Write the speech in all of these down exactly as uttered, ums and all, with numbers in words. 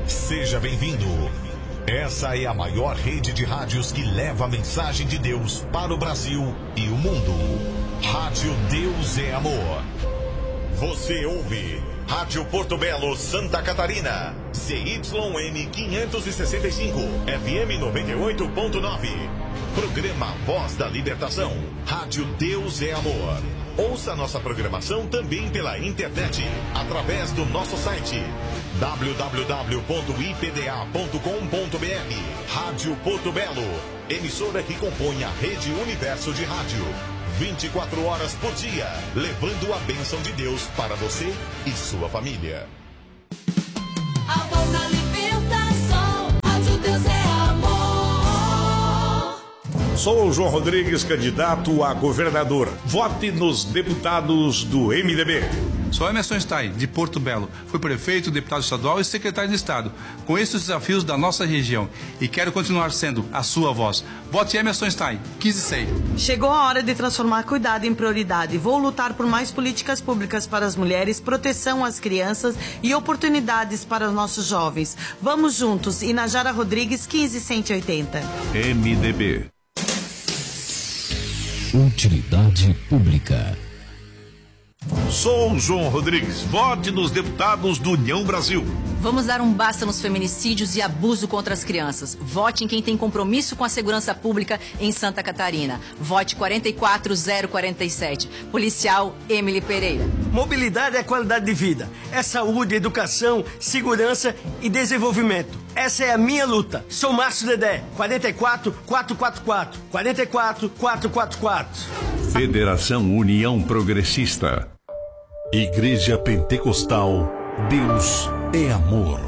Seja bem-vindo. Essa é a maior rede de rádios que leva a mensagem de Deus para o Brasil e o mundo. Rádio Deus é Amor. Você ouve Rádio Porto Belo, Santa Catarina. C Y N quinhentos e sessenta e cinco, F M noventa e oito ponto nove. Programa Voz da Libertação. Rádio Deus é Amor. Ouça nossa programação também pela internet, através do nosso site w w w ponto i p d a ponto com ponto b r. Rádio Porto Belo, emissora que compõe a Rede Universo de Rádio. vinte e quatro horas por dia, levando a bênção de Deus para você e sua família. A voz da libertação, Rádio Deus é Amor. Sou o João Rodrigues, candidato a governador. Vote nos deputados do M D B. Sou Emerson Stein, de Porto Belo. Fui prefeito, deputado estadual e secretário de Estado. Conheço os desafios da nossa região e quero continuar sendo a sua voz. Vote Emerson Stein, quinze e seis. Chegou a hora de transformar cuidado em prioridade. Vou lutar por mais políticas públicas para as mulheres, proteção às crianças e oportunidades para os nossos jovens. Vamos juntos. Inajara Rodrigues, quinze cento e oitenta. M D B. Utilidade pública. Sou João Rodrigues. Vote nos deputados do União Brasil. Vamos dar um basta nos feminicídios e abuso contra as crianças. Vote em quem tem compromisso com a segurança pública em Santa Catarina. Vote quatro quatro zero quatro sete. Policial Emily Pereira. Mobilidade é qualidade de vida. É saúde, educação, segurança e desenvolvimento. Essa é a minha luta. Sou Márcio Dedé. quatro quatro quatro quatro quatro. quatro quatro quatro quatro quatro. Federação União Progressista. Igreja Pentecostal, Deus é Amor.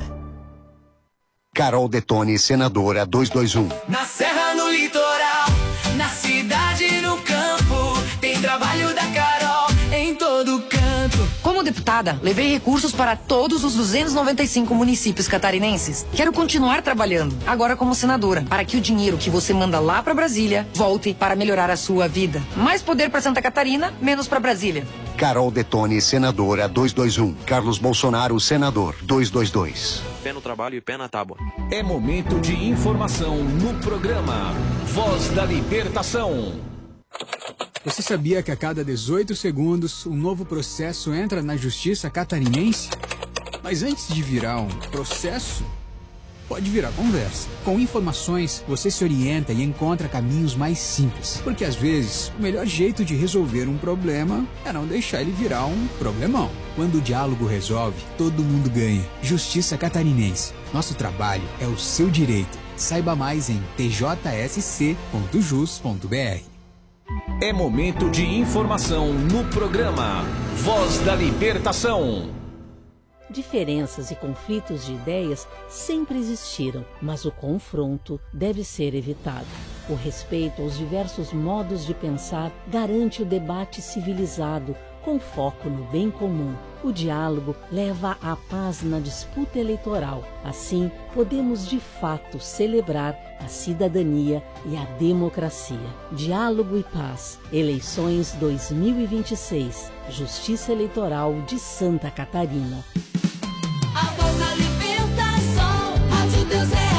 Carol Detone, senadora duzentos e vinte e um. Na serra, no litoral, na cidade, no campo, tem trabalho da Carol em todo canto. Como deputada, levei recursos para todos os duzentos e noventa e cinco municípios catarinenses. Quero continuar trabalhando, agora como senadora, para que o dinheiro que você manda lá para Brasília volte para melhorar a sua vida. Mais poder para Santa Catarina, menos para Brasília. Carol Detone, senadora duzentos e vinte e um. Carlos Bolsonaro, senador duzentos e vinte e dois. Pé no trabalho e pé na tábua. É momento de informação no programa Voz da Libertação. Você sabia que a cada dezoito segundos um novo processo entra na justiça catarinense? Mas antes de virar um processo, pode virar conversa. Com informações, você se orienta e encontra caminhos mais simples. Porque às vezes, o melhor jeito de resolver um problema é não deixar ele virar um problemão. Quando o diálogo resolve, todo mundo ganha. Justiça Catarinense. Nosso trabalho é o seu direito. Saiba mais em t j s c ponto jus ponto b r. É momento de informação no programa Voz da Libertação. Diferenças e conflitos de ideias sempre existiram, mas o confronto deve ser evitado. O respeito aos diversos modos de pensar garante o debate civilizado, com foco no bem comum. O diálogo leva à paz na disputa eleitoral. Assim, podemos de fato celebrar a cidadania e a democracia. Diálogo e paz. Eleições dois mil e vinte e seis. Justiça Eleitoral de Santa Catarina. A voz da libertação, Rádio Deus é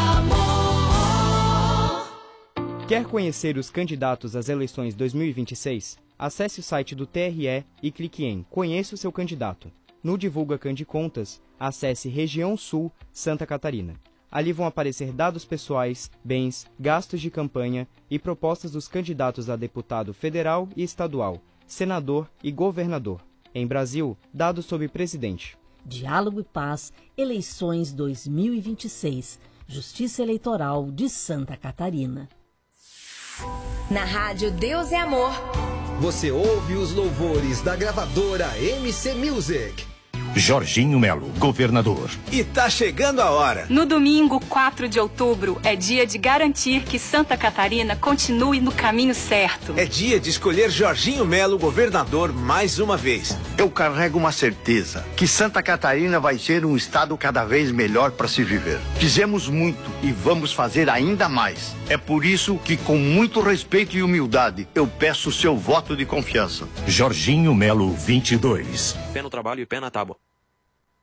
Amor. Quer conhecer os candidatos às eleições dois mil e vinte e seis? Acesse o site do T R E e clique em Conheça o seu candidato. No Divulga Candicontas, acesse Região Sul, Santa Catarina. Ali vão aparecer dados pessoais, bens, gastos de campanha e propostas dos candidatos a deputado federal e estadual, senador e governador. Em Brasil, dados sobre presidente. Diálogo e Paz, Eleições dois mil e vinte e seis. Justiça Eleitoral de Santa Catarina. Na Rádio Deus é Amor. Você ouve os louvores da gravadora M C Music. Jorginho Melo, governador. E tá chegando a hora. No domingo, quatro de outubro, é dia de garantir que Santa Catarina continue no caminho certo. É dia de escolher Jorginho Melo, governador, mais uma vez. Eu carrego uma certeza, que Santa Catarina vai ser um estado cada vez melhor para se viver. Fizemos muito e vamos fazer ainda mais. É por isso que, com muito respeito e humildade, eu peço o seu voto de confiança. Jorginho Melo, vinte e dois. Pé no trabalho e pé na tábua.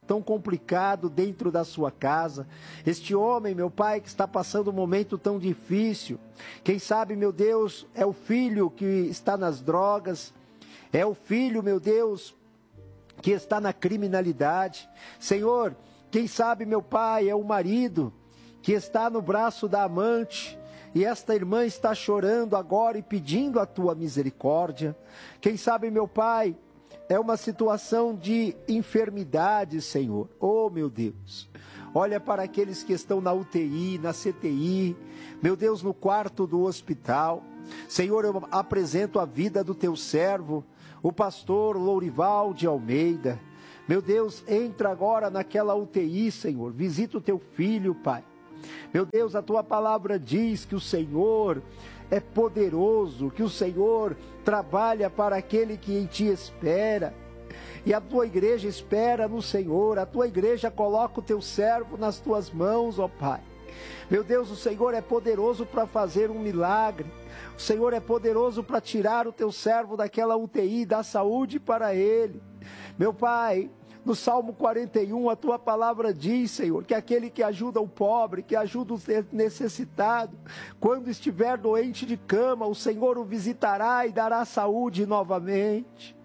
tão complicado dentro da sua casa. Este homem, meu Pai, que está passando um momento tão difícil. Quem sabe, meu Deus, é o filho que está nas drogas. É o filho, meu Deus, que está na criminalidade. Senhor, quem sabe, meu Pai, é o marido que está no braço da amante. E esta irmã está chorando agora e pedindo a tua misericórdia. Quem sabe, meu Pai, é uma situação de enfermidade, Senhor. Oh, meu Deus. Olha para aqueles que estão na U T I, na C T I. Meu Deus, no quarto do hospital. Senhor, eu apresento a vida do teu servo, o pastor Lourival de Almeida. Meu Deus, entra agora naquela U T I, Senhor. Visita o teu filho, Pai. Meu Deus, a tua palavra diz que o Senhor é poderoso, que o Senhor trabalha para aquele que em ti espera. E a tua igreja espera no Senhor, a tua igreja coloca o teu servo nas tuas mãos, ó Pai. Meu Deus, o Senhor é poderoso para fazer um milagre. O Senhor é poderoso para tirar o teu servo daquela U T I, dar saúde para ele. Meu Pai, no Salmo quarenta e um, a tua palavra diz, Senhor, que aquele que ajuda o pobre, que ajuda o necessitado, quando estiver doente de cama, o Senhor o visitará e dará saúde novamente.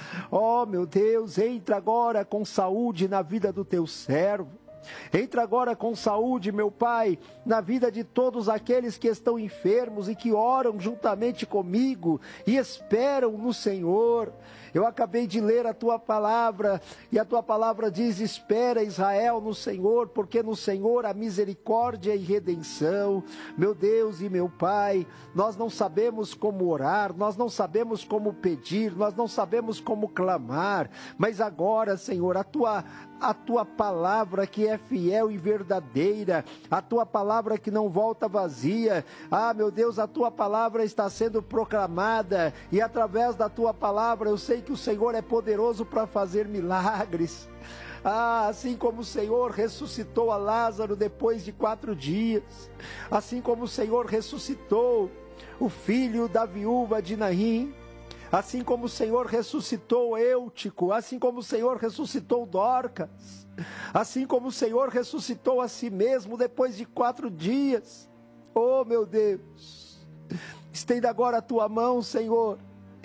Oh, meu Deus, entra agora com saúde na vida do teu servo. Entra agora com saúde, meu Pai, na vida de todos aqueles que estão enfermos e que oram juntamente comigo e esperam no Senhor. Eu acabei de ler a tua palavra e a tua palavra diz: espera, Israel, no Senhor, porque no Senhor há misericórdia e redenção. Meu Deus e meu Pai, nós não sabemos como orar, nós não sabemos como pedir, nós não sabemos como clamar, mas agora, Senhor, a tua a tua palavra que é fiel e verdadeira, a tua palavra que não volta vazia. Ah, meu Deus, a tua palavra está sendo proclamada e através da tua palavra eu sei que o Senhor é poderoso para fazer milagres. Ah, assim como o Senhor ressuscitou a Lázaro depois de quatro dias, assim como o Senhor ressuscitou o filho da viúva de Naim, assim como o Senhor ressuscitou Eutico, assim como o Senhor ressuscitou Dorcas, assim como o Senhor ressuscitou a si mesmo depois de quatro dias. Oh, meu Deus, estenda agora a tua mão, Senhor,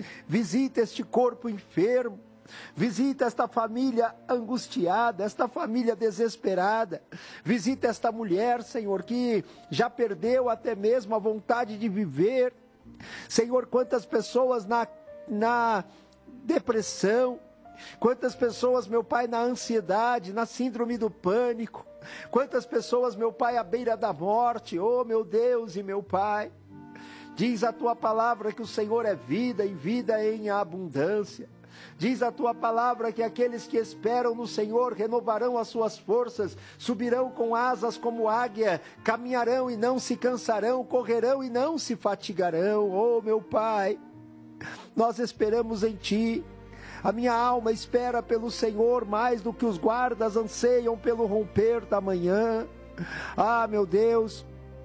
visita este corpo enfermo, visita esta família angustiada, esta família desesperada, visita esta mulher, Senhor, que já perdeu até mesmo a vontade de viver. Senhor, quantas pessoas na na depressão, quantas pessoas, meu Pai, na ansiedade, na síndrome do pânico, quantas pessoas, meu Pai, à beira da morte. Oh, meu Deus e meu Pai, diz a tua palavra que o Senhor é vida e vida em abundância. Diz a tua palavra que aqueles que esperam no Senhor renovarão as suas forças, subirão com asas como águia, caminharão e não se cansarão, correrão e não se fatigarão. Oh, meu Pai, nós esperamos em ti. A minha alma espera pelo Senhor mais do que os guardas anseiam pelo romper da manhã. Ah, meu Deus,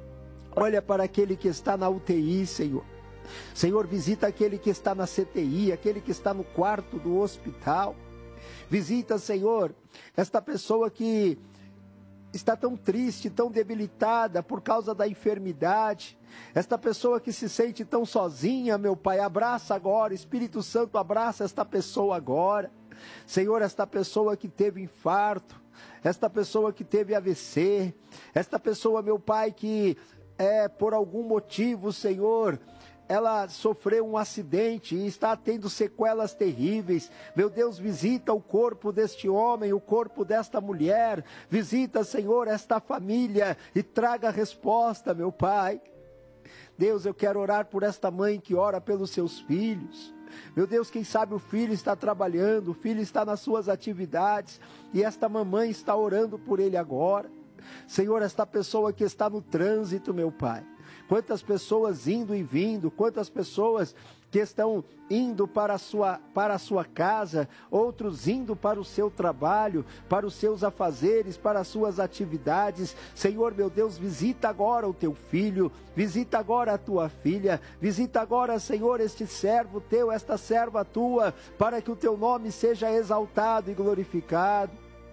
olha para aquele que está na U T I, Senhor. Senhor, visita aquele que está na C T I, aquele que está no quarto do hospital. Visita, Senhor, esta pessoa que está tão triste, tão debilitada por causa da enfermidade. Esta pessoa que se sente tão sozinha, meu Pai, abraça agora, Espírito Santo, abraça esta pessoa agora. Senhor, esta pessoa que teve infarto, esta pessoa que teve A V C, esta pessoa, meu Pai, que é, por algum motivo, Senhor, ela sofreu um acidente e está tendo sequelas terríveis. Meu Deus, visita o corpo deste homem, o corpo desta mulher. Visita, Senhor, esta família e traga resposta, meu Pai. Deus, eu quero orar por esta mãe que ora pelos seus filhos. Meu Deus, quem sabe o filho está trabalhando, o filho está nas suas atividades e esta mamãe está orando por ele agora. Senhor, esta pessoa que está no trânsito, meu Pai. Quantas pessoas indo e vindo, quantas pessoas que estão indo para a sua, para a sua casa, outros indo para o seu trabalho, para os seus afazeres, para as suas atividades. Senhor, meu Deus, visita agora o teu filho, visita agora a tua filha, visita agora, Senhor, este servo teu, esta serva tua, para que o teu nome seja exaltado e glorificado.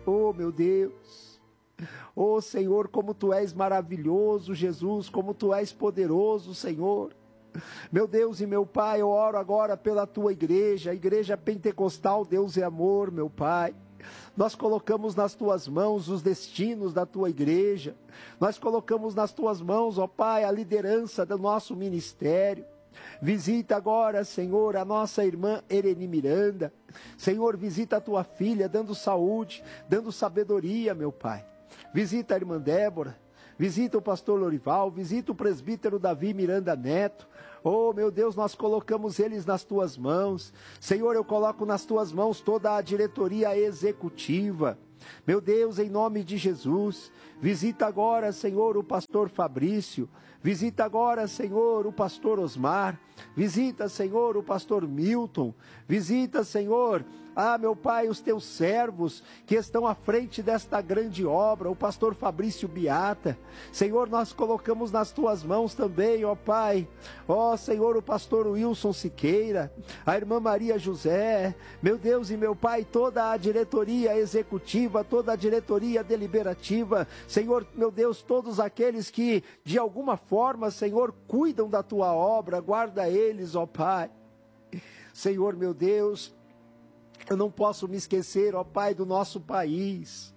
Oh, meu Deus. Oh, Senhor, como Tu és maravilhoso, Jesus, como Tu és poderoso, Senhor. Meu Deus e meu Pai, eu oro agora pela Tua igreja, a igreja pentecostal, Deus é amor, meu Pai. Nós colocamos nas Tuas mãos os destinos da Tua igreja. Nós colocamos nas Tuas mãos, ó Pai, a liderança do nosso ministério. Visita agora, Senhor, a nossa irmã Ereni Miranda. Senhor, visita a Tua filha, dando saúde, dando sabedoria, meu Pai. Visita a irmã Débora. Visita o pastor Lorival, visita o presbítero Davi Miranda Neto. Oh, meu Deus, nós colocamos eles nas Tuas mãos. Senhor, eu coloco nas Tuas mãos toda a diretoria executiva. Meu Deus, em nome de Jesus, visita agora, Senhor, o pastor Fabrício. Visita agora, Senhor, o pastor Osmar. Visita, Senhor, o pastor Milton. Visita, Senhor, ah, meu Pai, os Teus servos que estão à frente desta grande obra, o pastor Fabrício Biata. Senhor, nós colocamos nas Tuas mãos também, ó Pai, ó Senhor, o pastor Wilson Siqueira, a irmã Maria José, meu Deus e meu Pai, toda a diretoria executiva, toda a diretoria deliberativa, Senhor, meu Deus, todos aqueles que de alguma forma, Senhor, cuidam da Tua obra, guarda eles, ó Pai. Senhor, meu Deus, eu não posso me esquecer, ó Pai, do nosso país.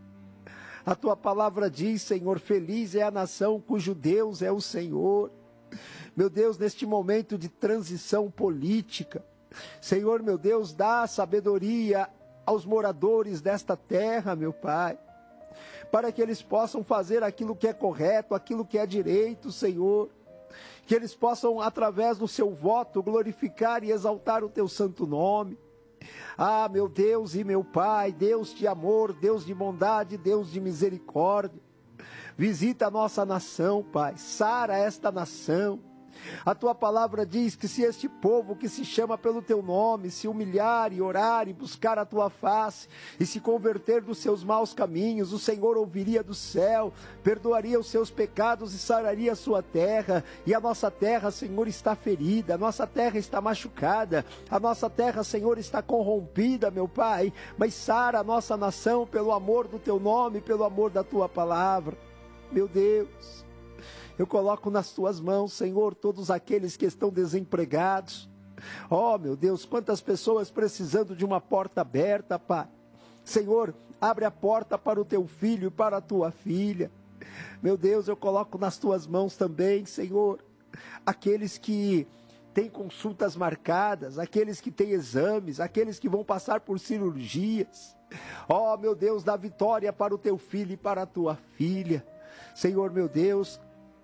A Tua palavra diz, Senhor, feliz é a nação cujo Deus é o Senhor. Meu Deus, neste momento de transição política, Senhor, meu Deus, dá sabedoria aos moradores desta terra, meu Pai, para que eles possam fazer aquilo que é correto, aquilo que é direito, Senhor. Que eles possam, através do seu voto, glorificar e exaltar o Teu santo nome. Ah, meu Deus e meu Pai, Deus de amor, Deus de bondade, Deus de misericórdia. Visita a nossa nação, Pai, sara esta nação. A Tua palavra diz que se este povo que se chama pelo Teu nome se humilhar e orar e buscar a Tua face e se converter dos seus maus caminhos, o Senhor ouviria do céu, perdoaria os seus pecados e sararia a sua terra. E a nossa terra, Senhor, está ferida, a nossa terra está machucada, a nossa terra, Senhor, está corrompida, meu Pai, mas sara a nossa nação pelo amor do Teu nome, pelo amor da Tua palavra. Meu Deus, eu coloco nas Tuas mãos, Senhor, todos aqueles que estão desempregados. Oh, meu Deus, quantas pessoas precisando de uma porta aberta, Pai. Senhor, abre a porta para o Teu filho e para a Tua filha. Meu Deus, eu coloco nas Tuas mãos também, Senhor, aqueles que têm consultas marcadas, aqueles que têm exames, aqueles que vão passar por cirurgias. Oh, meu Deus, dá vitória para o Teu filho e para a Tua filha. Senhor, meu Deus,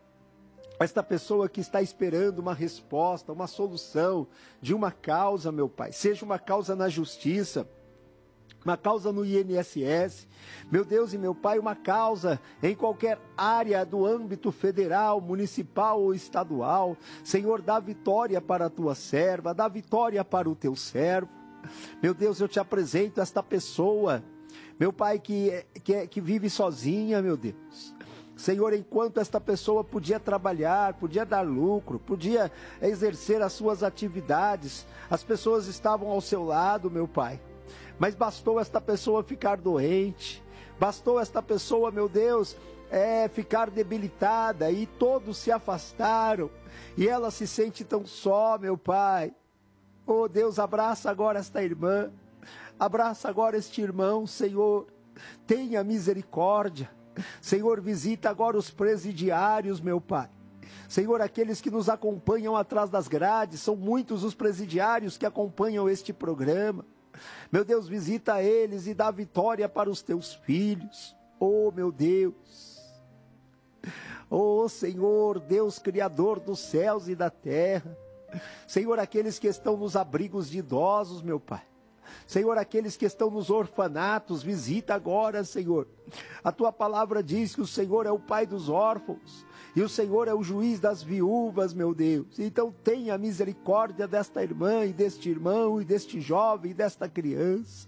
esta pessoa que está esperando uma resposta, uma solução de uma causa, meu Pai, seja uma causa na justiça, uma causa no I N S S, meu Deus e meu Pai, uma causa em qualquer área do âmbito federal, municipal ou estadual. Senhor, dá vitória para a Tua serva, dá vitória para o Teu servo. Meu Deus, eu Te apresento esta pessoa, meu Pai, que, que, que vive sozinha, meu Deus. Senhor, enquanto esta pessoa podia trabalhar, podia dar lucro, podia exercer as suas atividades, as pessoas estavam ao seu lado, meu Pai. Mas bastou esta pessoa ficar doente, bastou esta pessoa, meu Deus, é, ficar debilitada e todos se afastaram e ela se sente tão só, meu Pai. Oh Deus, abraça agora esta irmã, abraça agora este irmão, Senhor, tenha misericórdia. Senhor, visita agora os presidiários, meu Pai. Senhor, aqueles que nos acompanham atrás das grades, são muitos os presidiários que acompanham este programa. Meu Deus, visita eles e dá vitória para os Teus filhos. Oh, meu Deus. Oh, Senhor, Deus Criador dos céus e da terra. Senhor, aqueles que estão nos abrigos de idosos, meu Pai. Senhor, aqueles que estão nos orfanatos, visita agora, Senhor. A Tua palavra diz que o Senhor é o Pai dos órfãos e o Senhor é o juiz das viúvas, meu Deus. Então tenha misericórdia desta irmã e deste irmão e deste jovem e desta criança.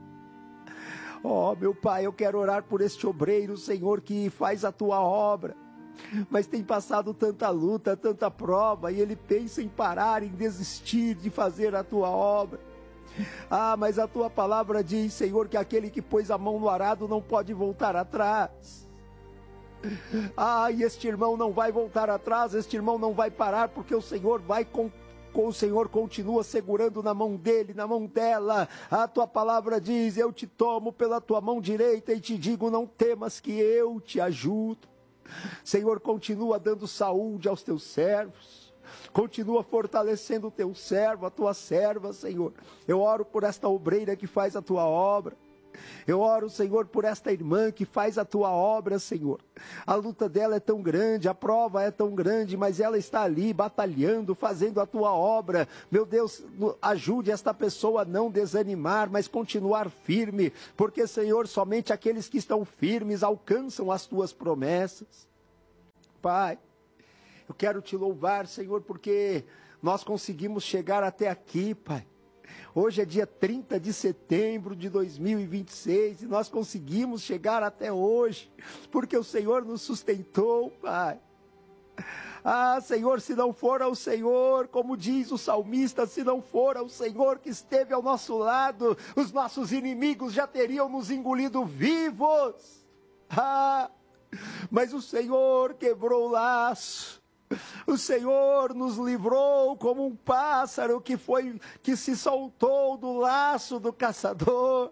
Oh, meu Pai, eu quero orar por este obreiro, Senhor, que faz a Tua obra, mas tem passado tanta luta, tanta prova, e ele pensa em parar, em desistir de fazer a Tua obra. Ah, mas a tua palavra diz, Senhor, que aquele que pôs a mão no arado não pode voltar atrás. Ah, e este irmão não vai voltar atrás, este irmão não vai parar, porque o Senhor vai com, com o Senhor continua segurando na mão dele, na mão dela. A tua palavra diz, eu te tomo pela tua mão direita e te digo, não temas que eu te ajudo. Senhor, continua dando saúde aos teus servos. Continua fortalecendo o teu servo, a tua serva, Senhor. Eu oro por esta obreira que faz a tua obra. Eu oro, Senhor, por esta irmã que faz a tua obra, Senhor. A luta dela é tão grande, a prova é tão grande, mas ela está ali batalhando, fazendo a tua obra. Meu Deus, ajude esta pessoa a não desanimar, mas continuar firme, porque, Senhor, somente aqueles que estão firmes alcançam as tuas promessas. Pai, eu quero te louvar, Senhor, porque nós conseguimos chegar até aqui, Pai. Hoje é dia trinta de setembro de dois mil e vinte e seis e nós conseguimos chegar até hoje, porque o Senhor nos sustentou, Pai. Ah, Senhor, se não for ao Senhor, como diz o salmista, se não for ao Senhor que esteve ao nosso lado, os nossos inimigos já teriam nos engolido vivos. Ah, mas o Senhor quebrou o laço. O Senhor nos livrou como um pássaro que foi, que se soltou do laço do caçador.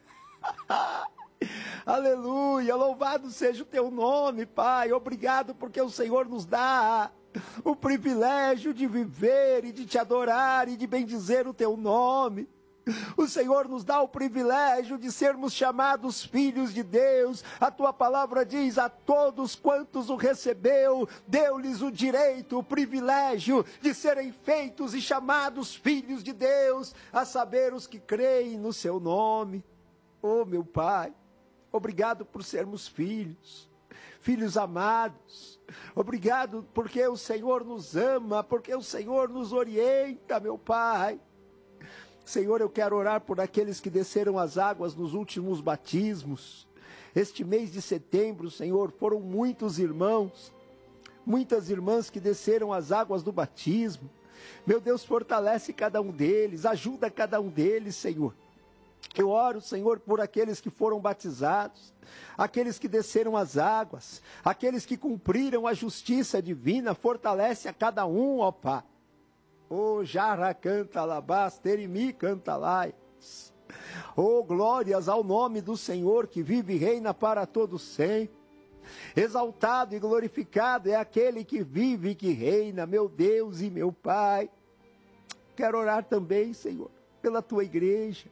Aleluia, louvado seja o teu nome, Pai. Obrigado porque o Senhor nos dá o privilégio de viver e de te adorar e de bendizer o teu nome. O Senhor nos dá o privilégio de sermos chamados filhos de Deus. A tua palavra diz, a todos quantos o recebeu, deu-lhes o direito, o privilégio de serem feitos e chamados filhos de Deus, a saber, os que creem no seu nome. Oh, meu Pai, obrigado por sermos filhos, filhos amados. Obrigado porque o Senhor nos ama, porque o Senhor nos orienta, meu Pai. Senhor, eu quero orar por aqueles que desceram as águas nos últimos batismos. Este mês de setembro, Senhor, foram muitos irmãos, muitas irmãs que desceram as águas do batismo. Meu Deus, fortalece cada um deles, ajuda cada um deles, Senhor. Eu oro, Senhor, por aqueles que foram batizados, aqueles que desceram as águas, aqueles que cumpriram a justiça divina, fortalece a cada um, ó Pai. Oh, jarra canta labás, terimi canta laias. Oh, glórias ao nome do Senhor que vive e reina para todo sempre. Exaltado e glorificado é aquele que vive e que reina, meu Deus e meu Pai. Quero orar também, Senhor, pela tua igreja.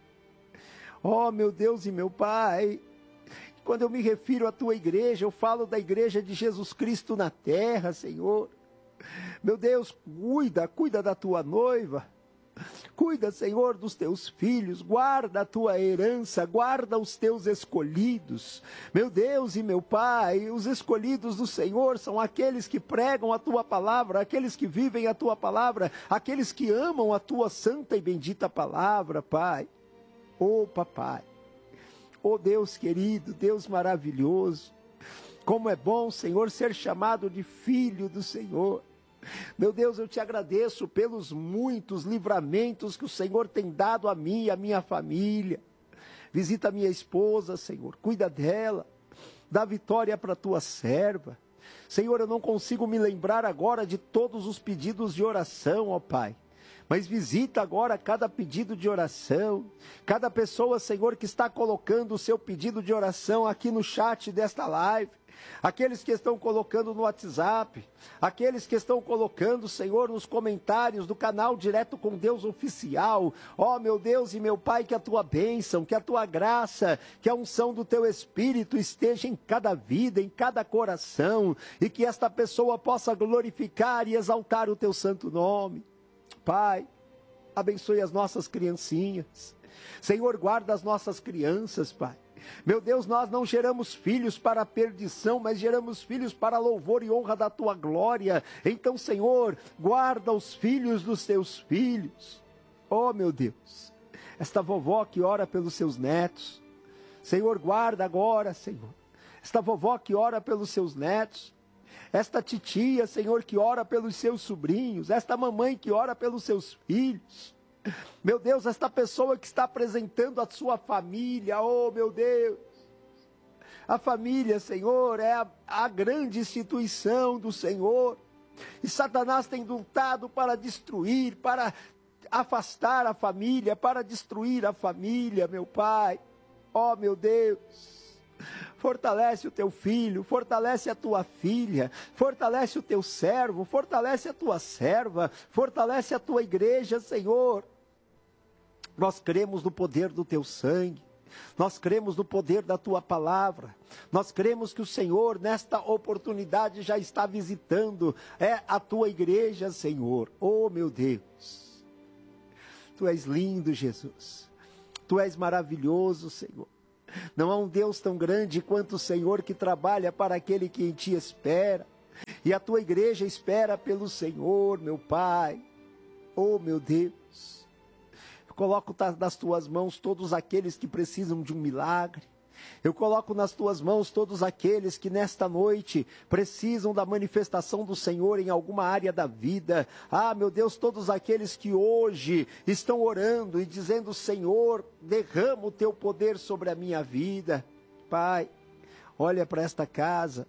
Oh, meu Deus e meu Pai, quando eu me refiro à tua igreja, eu falo da igreja de Jesus Cristo na terra, Senhor. Meu Deus, cuida, cuida da tua noiva, cuida, Senhor, dos teus filhos, guarda a tua herança, guarda os teus escolhidos. Meu Deus e meu Pai, os escolhidos do Senhor são aqueles que pregam a tua palavra, aqueles que vivem a tua palavra, aqueles que amam a tua santa e bendita palavra, Pai. Oh, Papai, oh Deus querido, Deus maravilhoso, como é bom, Senhor, ser chamado de filho do Senhor. Meu Deus, eu te agradeço pelos muitos livramentos que o Senhor tem dado a mim e a minha família. Visita a minha esposa, Senhor, cuida dela, dá vitória para a tua serva. Senhor, eu não consigo me lembrar agora de todos os pedidos de oração, ó Pai. Mas visita agora cada pedido de oração, cada pessoa, Senhor, que está colocando o seu pedido de oração aqui no chat desta live. Aqueles que estão colocando no WhatsApp, aqueles que estão colocando, Senhor, nos comentários do canal Direto com Deus Oficial. Ó, oh, meu Deus e meu Pai, que a tua bênção, que a tua graça, que a unção do teu Espírito esteja em cada vida, em cada coração, e que esta pessoa possa glorificar e exaltar o teu santo nome. Pai, abençoe as nossas criancinhas. Senhor, guarda as nossas crianças, Pai. Meu Deus, nós não geramos filhos para a perdição, mas geramos filhos para a louvor e honra da tua glória. Então, Senhor, guarda os filhos dos teus filhos. Oh, meu Deus, esta vovó que ora pelos seus netos. Senhor, guarda agora, Senhor, esta vovó que ora pelos seus netos. Esta titia, Senhor, que ora pelos seus sobrinhos. Esta mamãe que ora pelos seus filhos. Meu Deus, esta pessoa que está apresentando a sua família, oh meu Deus. A família, Senhor, é a, a grande instituição do Senhor. E Satanás tem lutado para destruir, para afastar a família, para destruir a família, meu Pai. Oh, meu Deus. Fortalece o teu filho, fortalece a tua filha, fortalece o teu servo, fortalece a tua serva, fortalece a tua igreja, Senhor. Nós cremos no poder do teu sangue. Nós cremos no poder da tua palavra. Nós cremos que o Senhor, nesta oportunidade, já está visitando é a tua igreja, Senhor. Oh, meu Deus. Tu és lindo, Jesus. Tu és maravilhoso, Senhor. Não há um Deus tão grande quanto o Senhor que trabalha para aquele que em ti espera. E a tua igreja espera pelo Senhor, meu Pai. Oh, meu Deus. Coloco nas tuas mãos todos aqueles que precisam de um milagre. Eu coloco nas tuas mãos todos aqueles que nesta noite precisam da manifestação do Senhor em alguma área da vida. Ah, meu Deus, todos aqueles que hoje estão orando e dizendo: Senhor, derrama o teu poder sobre a minha vida. Pai, olha para esta casa.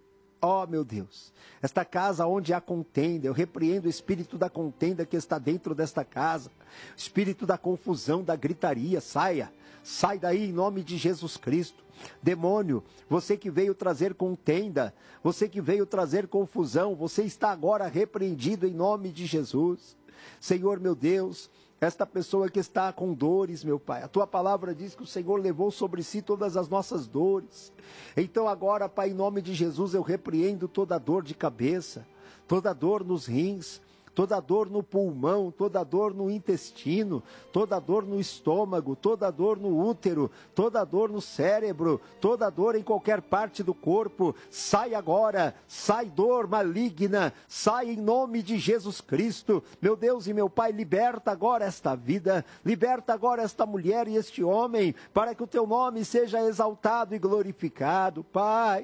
Oh, meu Deus, esta casa onde há contenda, eu repreendo o espírito da contenda que está dentro desta casa, espírito da confusão, da gritaria, saia, sai daí em nome de Jesus Cristo. Demônio, você que veio trazer contenda, você que veio trazer confusão, você está agora repreendido em nome de Jesus. Senhor, meu Deus, esta pessoa que está com dores, meu Pai, a tua palavra diz que o Senhor levou sobre si todas as nossas dores. Então agora, Pai, em nome de Jesus, eu repreendo toda dor de cabeça, toda dor nos rins, toda dor no pulmão, toda dor no intestino, toda dor no estômago, toda dor no útero, toda dor no cérebro, toda dor em qualquer parte do corpo, sai agora, sai dor maligna, sai em nome de Jesus Cristo. Meu Deus e meu Pai, liberta agora esta vida, liberta agora esta mulher e este homem, para que o teu nome seja exaltado e glorificado. Pai,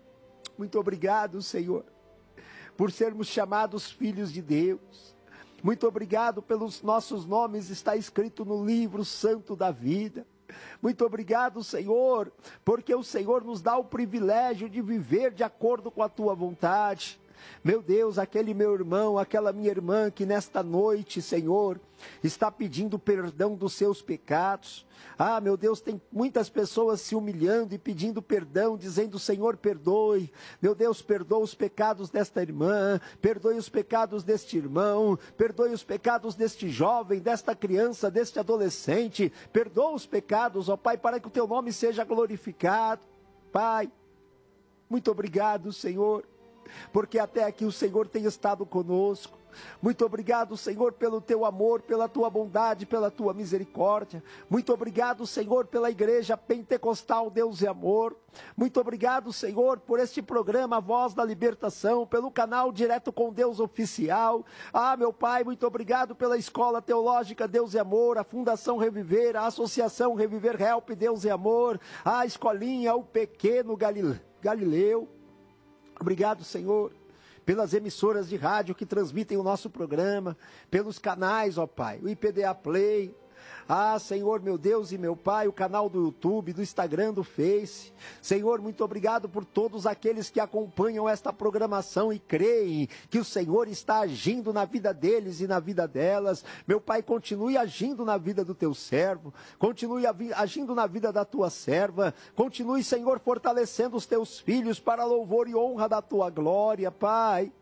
muito obrigado, Senhor, por sermos chamados filhos de Deus. Muito obrigado pelos nossos nomes, está escrito no livro santo da vida. Muito obrigado, Senhor, porque o Senhor nos dá o privilégio de viver de acordo com a tua vontade. Meu Deus, aquele meu irmão, aquela minha irmã que nesta noite, Senhor, está pedindo perdão dos seus pecados. Ah, meu Deus, tem muitas pessoas se humilhando e pedindo perdão, dizendo: Senhor, perdoe. Meu Deus, perdoa os pecados desta irmã, perdoe os pecados deste irmão, perdoe os pecados deste jovem, desta criança, deste adolescente. Perdoa os pecados, ó Pai, para que o teu nome seja glorificado. Pai, muito obrigado, Senhor, porque até aqui o Senhor tem estado conosco. Muito obrigado, Senhor, pelo teu amor, pela tua bondade, pela tua misericórdia. Muito obrigado, Senhor, pela igreja pentecostal Deus e Amor. Muito obrigado, Senhor, por este programa Voz da Libertação, pelo canal Direto com Deus Oficial. Ah, meu Pai, muito obrigado pela Escola Teológica Deus e Amor, a Fundação Reviver, a Associação Reviver Help Deus e Amor, a Escolinha, o Pequeno Galileu. Obrigado, Senhor, pelas emissoras de rádio que transmitem o nosso programa, pelos canais, ó Pai, o I P D A Play. Ah, Senhor, meu Deus e meu Pai, o canal do YouTube, do Instagram, do Face. Senhor, muito obrigado por todos aqueles que acompanham esta programação e creem que o Senhor está agindo na vida deles e na vida delas. Meu Pai, continue agindo na vida do teu servo, continue agindo na vida da tua serva, continue, Senhor, fortalecendo os teus filhos para louvor e honra da tua glória, Pai.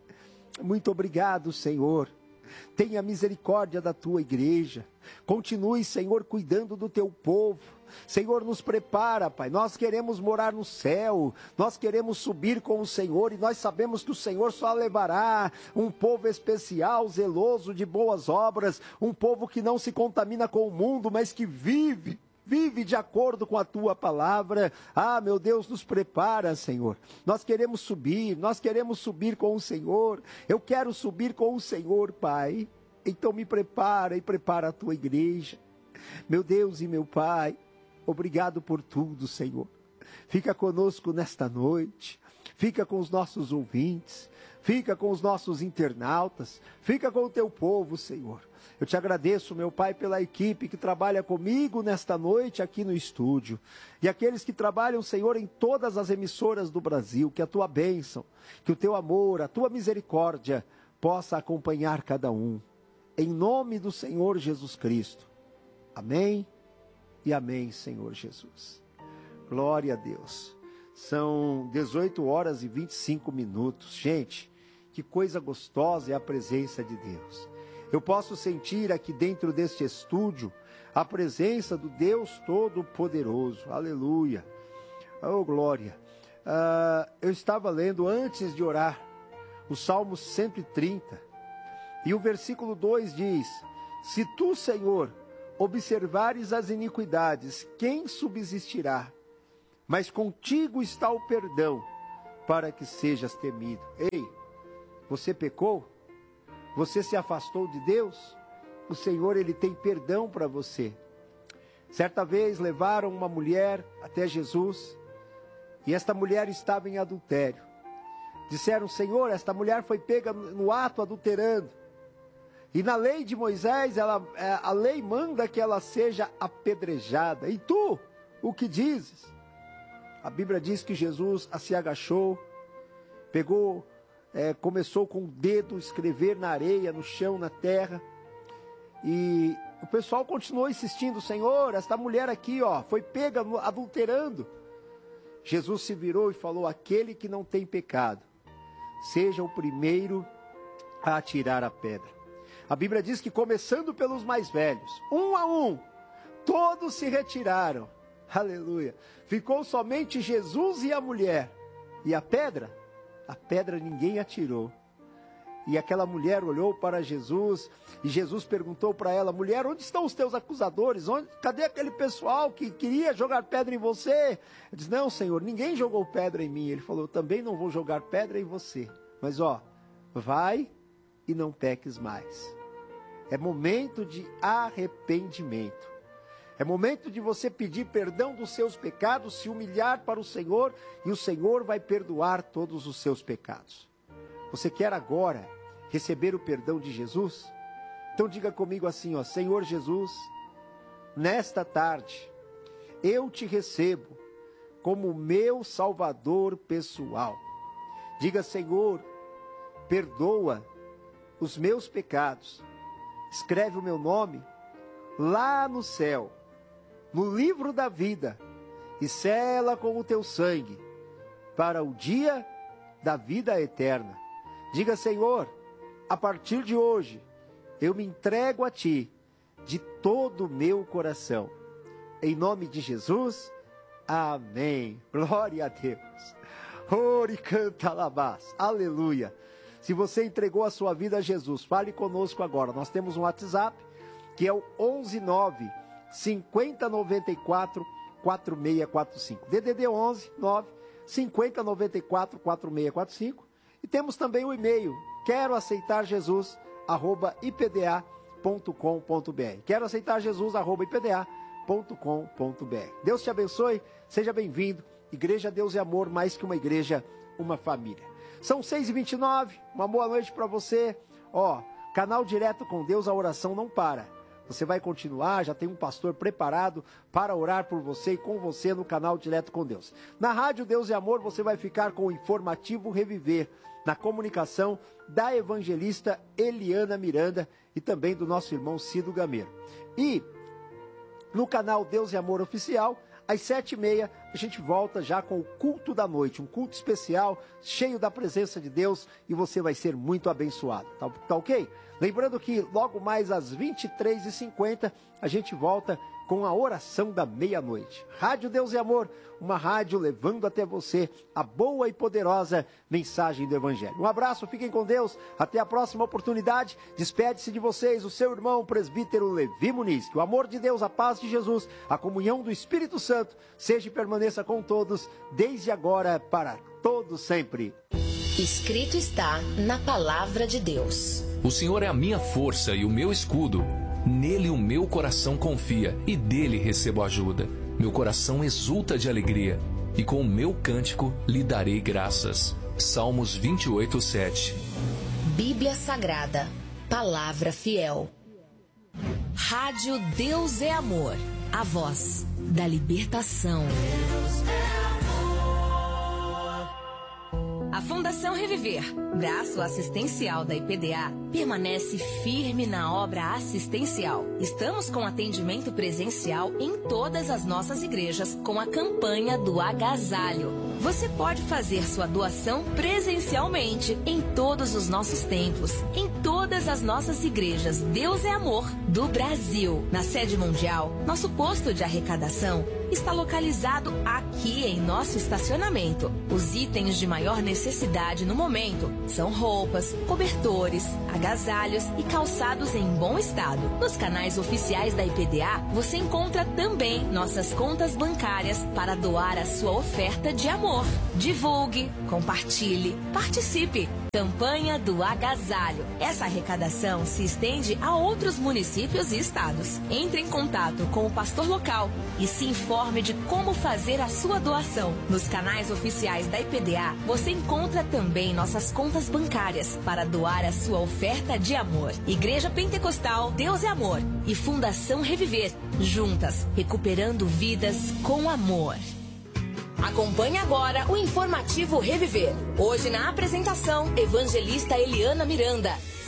Muito obrigado, Senhor. Tenha misericórdia da tua igreja. Continue, Senhor, cuidando do teu povo. Senhor, nos prepara, Pai. Nós queremos morar no céu. Nós queremos subir com o Senhor. E nós sabemos que o Senhor só levará um povo especial, zeloso de boas obras. Um povo que não se contamina com o mundo, mas que vive. Vive de acordo com a tua palavra. Ah, meu Deus, nos prepara, Senhor. Nós queremos subir, nós queremos subir com o Senhor. Eu quero subir com o Senhor, Pai. Então me prepara e prepara a tua igreja. Meu Deus e meu Pai, obrigado por tudo, Senhor. Fica conosco nesta noite. fica com os nossos ouvintes, fica com os nossos internautas, fica com o teu povo, Senhor. Eu te agradeço, meu Pai, pela equipe que trabalha comigo nesta noite aqui no estúdio. E aqueles que trabalham, Senhor, em todas as emissoras do Brasil, que a tua bênção, que o teu amor, a tua misericórdia possa acompanhar cada um. Em nome do Senhor Jesus Cristo. Amém e amém, Senhor Jesus. Glória a Deus. São dezoito horas e vinte e cinco minutos. Gente, que coisa gostosa é a presença de Deus. Eu posso sentir aqui dentro deste estúdio a presença do Deus Todo-Poderoso. Aleluia. Oh, glória. Uh, eu estava lendo antes de orar o Salmo cento e trinta. E o versículo dois diz: se tu, Senhor, observares as iniquidades, quem subsistirá? Mas contigo está o perdão, para que sejas temido. Ei, você pecou? Você se afastou de Deus? O Senhor, Ele tem perdão para você. Certa vez levaram uma mulher até Jesus, e esta mulher estava em adultério. Disseram: Senhor, esta mulher foi pega no ato adulterando. E na lei de Moisés, ela, a lei manda que ela seja apedrejada. E tu, o que dizes? A Bíblia diz que Jesus se agachou, pegou, é, começou com o dedo a escrever na areia, no chão, na terra. E o pessoal continuou insistindo: Senhor, esta mulher aqui, ó, foi pega adulterando. Jesus se virou e falou: aquele que não tem pecado, seja o primeiro a atirar a pedra. A Bíblia diz que, começando pelos mais velhos, um a um, todos se retiraram. Aleluia. Ficou somente Jesus e a mulher. E a pedra? A pedra ninguém atirou. E aquela mulher olhou para Jesus, e Jesus perguntou para ela: mulher, onde estão os teus acusadores? Onde, cadê aquele pessoal que queria jogar pedra em você? Ela disse: não, Senhor, ninguém jogou pedra em mim. Ele falou: eu também não vou jogar pedra em você. Mas ó, vai e não peques mais. É momento de arrependimento. É momento de você pedir perdão dos seus pecados, se humilhar para o Senhor, e o Senhor vai perdoar todos os seus pecados. Você quer agora receber o perdão de Jesus? Então diga comigo assim, ó: Senhor Jesus, nesta tarde, eu te recebo como meu Salvador pessoal. Diga: Senhor, perdoa os meus pecados. Escreve o meu nome lá no céu, no livro da vida, e sela com o teu sangue, para o dia da vida eterna. Diga: Senhor, a partir de hoje, eu me entrego a Ti, de todo o meu coração. Em nome de Jesus, amém. Glória a Deus. Ore canta alabás. Aleluia. Se você entregou a sua vida a Jesus, fale conosco agora. Nós temos um WhatsApp, que é o onze nove, cinquenta, noventa e quatro, quarenta e seis quarenta e cinco. D D D onze nove, cinquenta, noventa e quatro, quarenta e seis quarenta e cinco. E temos também o e-mail, quero aceitar Jesus, arroba i p d a ponto com ponto b r. Quero aceitar Jesus, arroba i p d a ponto com ponto b r. Deus te abençoe, seja bem-vindo. Igreja Deus é Amor, mais que uma igreja, uma família. São seis e vinte e nove, uma boa noite para você. Ó, canal Direto com Deus, a oração não para. Você vai continuar, já tem um pastor preparado para orar por você e com você no canal Direto com Deus. Na Rádio Deus é Amor, você vai ficar com o informativo Reviver, na comunicação da evangelista Eliana Miranda e também do nosso irmão Cido Gameiro. E no canal Deus é Amor Oficial, às sete e meia, a gente volta já com o culto da noite, um culto especial, cheio da presença de Deus, e você vai ser muito abençoado, tá, tá ok? Lembrando que logo mais às vinte e três e cinquenta, a gente volta com a oração da meia-noite. Rádio Deus e Amor, uma rádio levando até você a boa e poderosa mensagem do Evangelho. Um abraço, fiquem com Deus, até a próxima oportunidade. Despede-se de vocês o seu irmão, o presbítero Levi Muniz. Que o amor de Deus, a paz de Jesus, a comunhão do Espírito Santo, seja e permaneça com todos, desde agora para todos sempre. Escrito está na palavra de Deus: o Senhor é a minha força e o meu escudo. Nele o meu coração confia e dele recebo ajuda. Meu coração exulta de alegria. e com o meu cântico lhe darei graças. Salmos vinte e oito, sete. Bíblia Sagrada, palavra fiel. Rádio Deus é Amor, a voz da libertação. A Fundação Reviver, braço assistencial da I P D A, permanece firme na obra assistencial. Estamos com atendimento presencial em todas as nossas igrejas com a campanha do agasalho. Você pode fazer sua doação presencialmente em todos os nossos templos, em todas as nossas igrejas Deus é Amor do Brasil. Na sede mundial, nosso posto de arrecadação está localizado aqui em nosso estacionamento. Os itens de maior necessidade no momento são roupas, cobertores, agasalhos e calçados em bom estado. Nos canais oficiais da I P D A, você encontra também nossas contas bancárias para doar a sua oferta de amor. Divulgue, compartilhe, participe. Campanha do Agasalho. Essa arrecadação se estende a outros municípios e estados. Entre em contato com o pastor local e se informe de como fazer a sua doação. Nos canais oficiais da I P D A, você encontra também nossas contas bancárias para doar a sua oferta de amor. Igreja Pentecostal Deus é Amor e Fundação Reviver, juntas, recuperando vidas com amor. Acompanhe agora o informativo Reviver. Hoje na apresentação, evangelista Eliana Miranda.